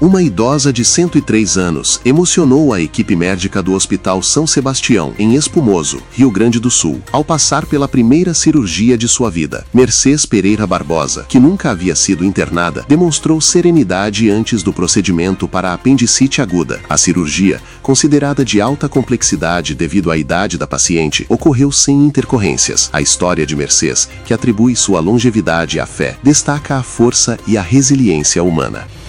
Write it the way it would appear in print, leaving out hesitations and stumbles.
Uma idosa de 103 anos emocionou a equipe médica do Hospital São Sebastião, em Espumoso, Rio Grande do Sul, ao passar pela primeira cirurgia de sua vida. Mercês Pereira Barbosa, que nunca havia sido internada, demonstrou serenidade antes do procedimento para a apendicite aguda. A cirurgia, considerada de alta complexidade devido à idade da paciente, ocorreu sem intercorrências. A história de Mercês, que atribui sua longevidade à fé, destaca a força e a resiliência humana.